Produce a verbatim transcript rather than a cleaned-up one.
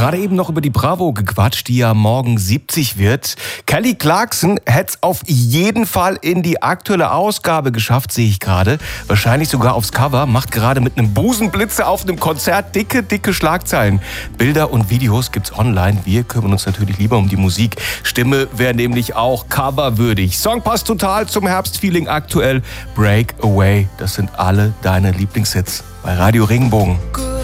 gerade eben noch über die Bravo gequatscht, die ja morgen siebzig wird. Kelly Clarkson hätte es auf jeden Fall in die aktuelle Ausgabe geschafft, sehe ich gerade. Wahrscheinlich sogar aufs Cover, macht gerade mit einem Busenblitzer auf einem Konzert dicke, dicke Schlagzeilen. Bilder und Videos gibt's online. Wir kümmern uns natürlich lieber um die Musik. Stimme wäre nämlich auch coverwürdig. Song passt total zum Herbstfeeling aktuell. Break Away, das sind alle deine Lieblingshits bei Radio Regenbogen.